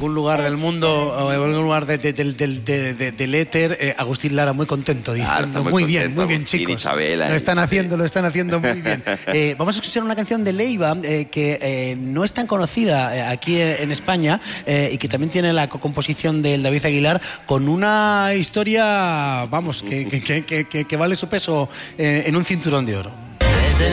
algún lugar del mundo o en algún lugar del éter, Agustín Lara muy contento diciendo muy bien chicos, Isabela, lo están haciendo muy bien. Vamos a escuchar una canción de Leiva que no es tan conocida aquí en España y que también tiene la composición del David Aguilar, con una historia, vamos, que vale su peso en un cinturón de oro.